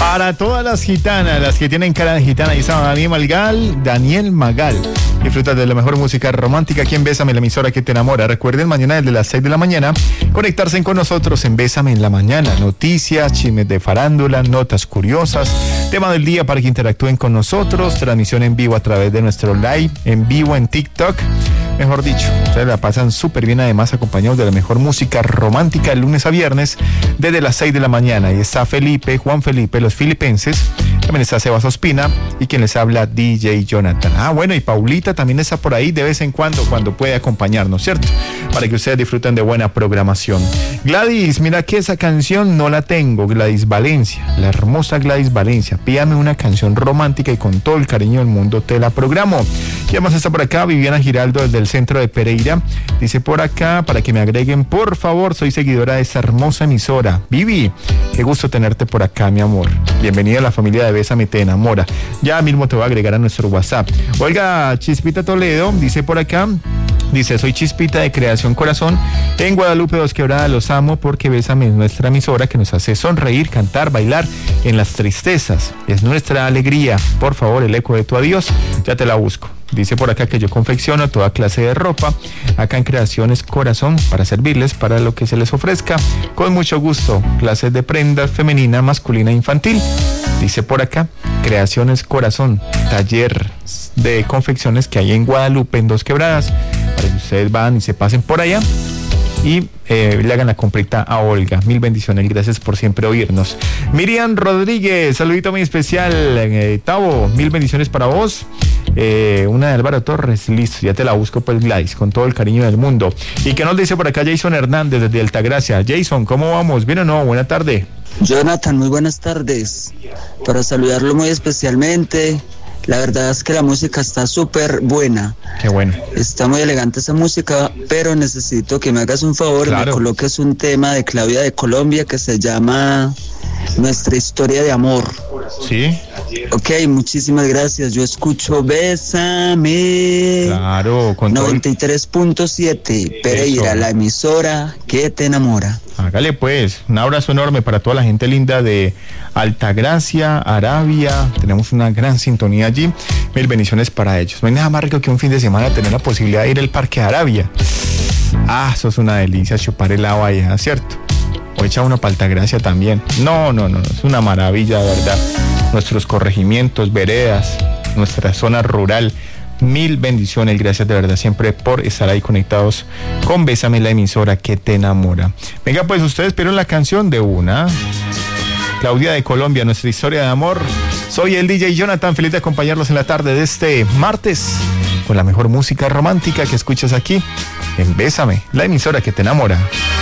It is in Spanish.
Para todas las gitanas, las que tienen cara de gitana, y está Daniel Magal. Disfruta de la mejor música romántica aquí en Bésame, la emisora que te enamora. Recuerden, mañana desde las 6 de la mañana, conectarse con nosotros en Bésame en la mañana. Noticias, chismes de farándula, notas curiosas, tema del día para que interactúen con nosotros, transmisión en vivo a través de nuestro live, en vivo en TikTok. Mejor dicho, ustedes la pasan súper bien, además acompañados de la mejor música romántica de lunes a viernes desde las 6 de la mañana. Y está Felipe, Juan Felipe, los filipenses, también está Sebas Ospina y quien les habla, DJ Jonathan. Bueno, y Paulita también está por ahí de vez en cuando puede acompañarnos, ¿cierto? Para que ustedes disfruten de buena programación. Gladys, mira que esa canción no la tengo, Gladys Valencia, la hermosa Gladys Valencia. Pídame una canción romántica y con todo el cariño del mundo te la programo. Y además está por acá Viviana Giraldo desde el centro de Pereira. Dice por acá, para que me agreguen, por favor, soy seguidora de esta hermosa emisora. Vivi, qué gusto tenerte por acá, mi amor. Bienvenida a la familia de Bésame te enamora. Ya mismo te voy a agregar a nuestro WhatsApp. Oiga, Chispita Toledo, dice por acá, dice, soy Chispita de Creación Corazón en Guadalupe Dos Quebradas, los amo porque Bésame es nuestra emisora que nos hace sonreír, cantar, bailar en las tristezas. Es nuestra alegría. Por favor, el eco de tu adiós, ya te la busco. Dice por acá que yo confecciono toda clase de ropa acá en Creaciones Corazón para servirles para lo que se les ofrezca. Con mucho gusto, clases de prendas femenina, masculina e infantil. Dice por acá, Creaciones Corazón, taller de confecciones que hay en Guadalupe, en Dos Quebradas, para que ustedes van y se pasen por allá y le hagan la comprita a Olga. Mil bendiciones, gracias por siempre oírnos. Miriam Rodríguez, saludito muy especial. Tavo, mil bendiciones para vos. Una de Álvaro Torres, listo, ya te la busco pues, Gladys, con todo el cariño del mundo. ¿Y qué nos dice por acá Jason Hernández desde Altagracia? Jason, ¿cómo vamos? ¿Bien o no? Buena tarde. Jonathan, muy buenas tardes. Para saludarlo muy especialmente. La verdad es que la música está súper buena. Qué bueno. Está muy elegante esa música, pero necesito que me hagas un favor, claro. Me coloques un tema de Claudia de Colombia que se llama Nuestra Historia de Amor. Sí. Ok, muchísimas gracias. Yo escucho Bésame. Claro, con 93.7 Pereira, eso. La emisora que te enamora. Hágale pues, un abrazo enorme para toda la gente linda de Altagracia, Arabia. Tenemos una gran sintonía allí. Mil bendiciones para ellos. No hay nada más rico que un fin de semana tener la posibilidad de ir al Parque de Arabia. Eso es una delicia, chupar helado allá, ¿cierto? O echa uno para Altagracia también. No, es una maravilla, de verdad. Nuestros corregimientos, veredas, nuestra zona rural. Mil bendiciones, gracias de verdad siempre por estar ahí conectados con Bésame, la emisora que te enamora. Venga, pues ustedes pidieron la canción de una Claudia de Colombia, Nuestra Historia de Amor. Soy el DJ Jonathan, feliz de acompañarlos en la tarde de este martes con la mejor música romántica que escuchas aquí en Bésame, la emisora que te enamora.